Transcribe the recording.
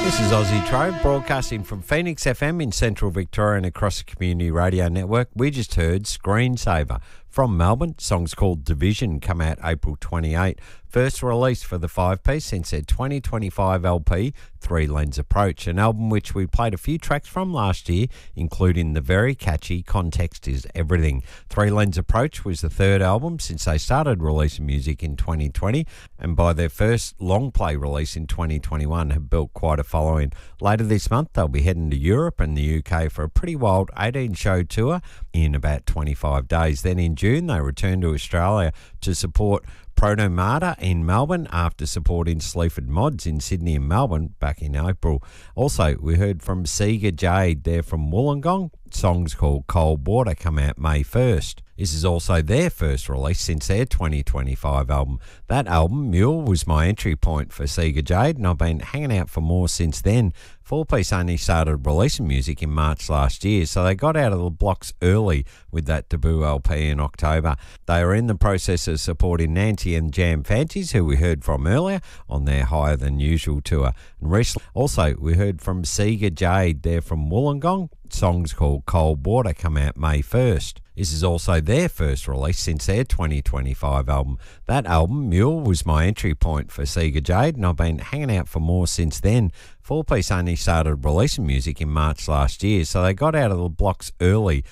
This is Aussie Trove, broadcasting from Phoenix FM in Central Victoria and across the Community Radio Network. We just heard Screensaver from Melbourne. Song's called Division, come out April 28. First release for the five-piece since their 2025 LP, Three Lens Approach, an album which we played a few tracks from last year, including the very catchy Context is Everything. Three Lens Approach was the third album since they started releasing music in 2020, and by their first long play release in 2021 have built quite a following. Later this month they'll be heading to Europe and the UK for a pretty wild 18-show tour in about 25 days. Then in June they return to Australia to support Protomata in Melbourne after supporting Sleaford Mods in Sydney and Melbourne back in April. Also, we heard from Sega Jade, they're from Wollongong. Song's called Cold Water, come out May 1st. This is also their first release since their 2025 album. That album, Mule, was my entry point for Sega Jade, and I've been hanging out for more since then. Four Piece only started releasing music in March last year, so they got out of the blocks early with that debut LP in October. They are in the process of supporting Nancy and Jam Fancies, who we heard from earlier, on their Higher Than Usual tour. And recently, also, we heard from Sega Jade, they're from Wollongong. Song's called Cold Water, come out May 1st. This is also their first release since their 2025 album. That album, Mule, was my entry point for Sega Jade, and I've been hanging out for more since then. Four Piece only started releasing music in March last year, so they got out of the blocks early